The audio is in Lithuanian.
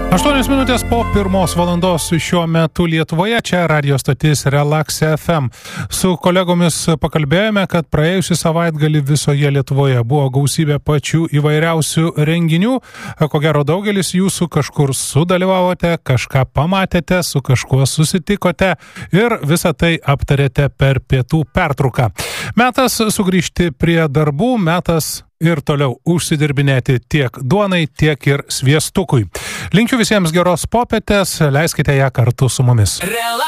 8 minutės po 1 valandos šiuo metu Lietuvoje, čia radio stotis Relax FM. Su kolegomis pakalbėjome, kad praėjusį savaitgalį visoje Lietuvoje buvo gausybė pačių įvairiausių renginių. Ko gero daugelis jūsų kažkur sudalyvavote, kažką pamatėte, su kažkuo susitikote ir visą tai aptarėte per pietų pertrauką. Metas sugrįžti prie darbų, metas ir toliau užsidirbinėti tiek duonai, tiek ir sviestukui. Linkiu visiems geros popietės, leiskite ją kartu su mumis.